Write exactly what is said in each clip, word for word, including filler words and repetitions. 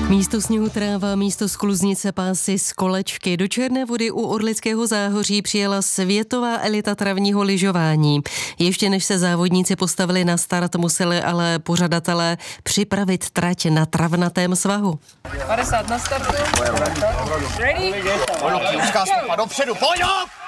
Místo sněhu tráva, místo skluznice pásy z kolečky. Do Černé Vody u Orlického záhoří přijela světová elita travního lyžování. Ještě než se závodníci postavili na start, museli ale pořadatelé připravit trať na travnatém svahu. padesát na startu. Ready? Dopředu, pojď!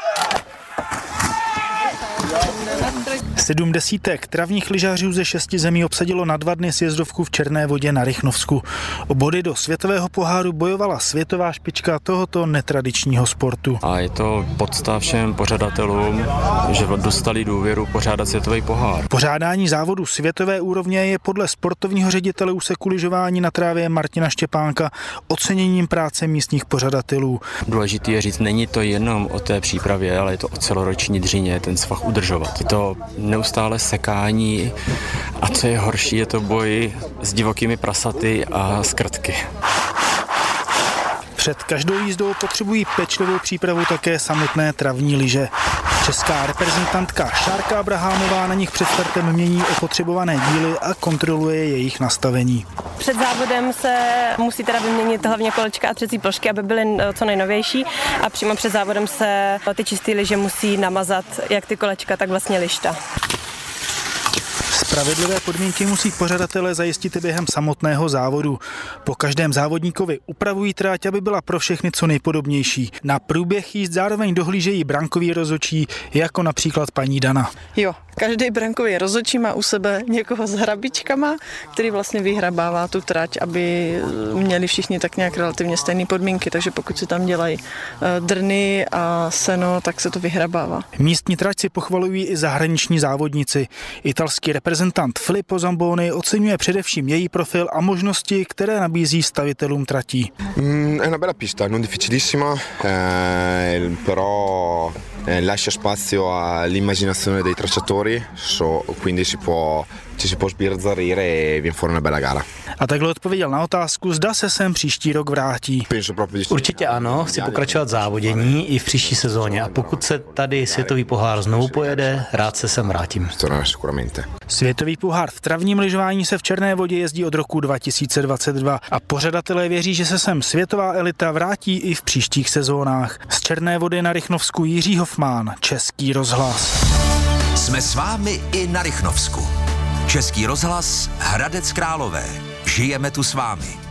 Sedm desítek travních lyžařů ze šesti zemí obsadilo na dva dny sjezdovku v Černé Vodě na Rychnovsku. O body do světového poháru bojovala světová špička tohoto netradičního sportu. A je to podsta všem pořadatelům, že dostali důvěru pořádat světový pohár. Pořádání závodu světové úrovně je podle sportovního ředitele úseku lyžování na trávě Martina Štěpánka oceněním práce místních pořadatelů. Důležité je říct, není to jenom o té přípravě, ale je to o celoroční dřině, ten svah udržovat. Je to neustále sekání a co je horší, je to boj s divokými prasaty a s krtky. Před každou jízdou potřebují pečlivou přípravu také samotné travní lyže. Česká reprezentantka Šárka Abrahámová na nich před startem mění opotřebované díly a kontroluje jejich nastavení. Před závodem se musí teda vyměnit hlavně kolečka a třecí plošky, aby byly co nejnovější, a přímo před závodem se ty čisté lyže musí namazat jak ty kolečka, tak vlastně lišta. Spravedlivé podmínky musí pořadatelé zajistit během samotného závodu. Po každém závodníkovi upravují trať, aby byla pro všechny co nejpodobnější. Na průběh jízd zároveň dohlížejí brankoví rozhodčí, jako například paní Dana. Jo, každý brankový rozhodčí má u sebe někoho s hrabičkama, který vlastně vyhrabává tu trať, aby měli všichni tak nějak relativně stejné podmínky, takže pokud si tam dělají drny a seno, tak se to vyhrabává. Místní trať si pochvalují i zahraniční závodníci. Italský reprezentant Filippo Zamboni oceňuje především její profil a možnosti, které nabízí stavitelům tratí. Mm, è una bella pista, non difficilissima, eh, però eh, lascia spazio all'immaginazione dei tracciatori, so, quindi si può, ci si può sbizzarrire e viene fuori una bella gara. A takhle odpověděl na otázku, zda se sem příští rok vrátí. Určitě ano, chci pokračovat v závodění i v příští sezóně, a pokud se tady světový pohár znovu pojede, rád se sem vrátím. Světový pohár v travním lyžování se v Černé Vodě jezdí od roku dva tisíce dvacet dva a pořadatelé věří, že se sem světová elita vrátí i v příštích sezónách. Z Černé Vody na Rychnovsku Jiří Hofmán, Český rozhlas. Jsme s vámi i na Rychnovsku. Český rozhlas Hradec Králové. Žijeme tu s vámi.